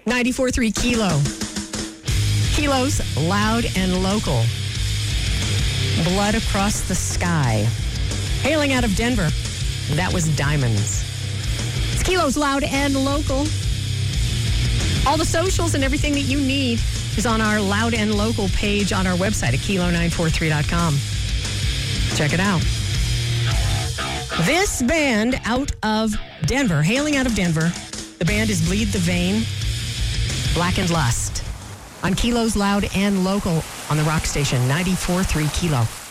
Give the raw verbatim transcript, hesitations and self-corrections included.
ninety-four point three Kilo. Kilo's Loud and Local. Blood Across the Sky. Hailing out of Denver, that was Diamonds. It's Kilo's Loud and Local. All the socials and everything that you need is on our Loud and Local page on our website at kilo nine four three dot com. Check it out. This band out of Denver, hailing out of Denver, the band is Bleed the Vein, Black and Lust. On Kilo's Loud and Local on the rock station, ninety-four point three Kilo.